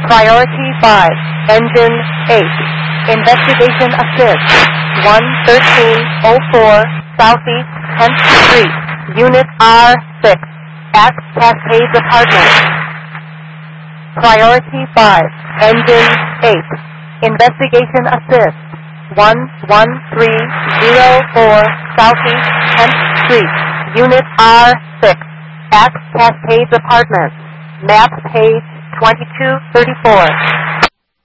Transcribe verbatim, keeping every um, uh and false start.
Priority five, Engine eight. Investigation Assist, one thirteen oh four Southeast tenth Street, Unit R six, at Cascades Apartments. Priority five, Engine eight. Investigation Assist, one one three oh four Southeast tenth Street, Unit R six, at Cascades Apartments. Map page twenty-two thirty-four.